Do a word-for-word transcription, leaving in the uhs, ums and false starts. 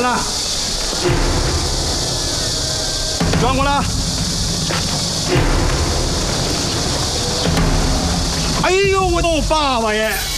来，转过来。哎呦，我的爸爸耶！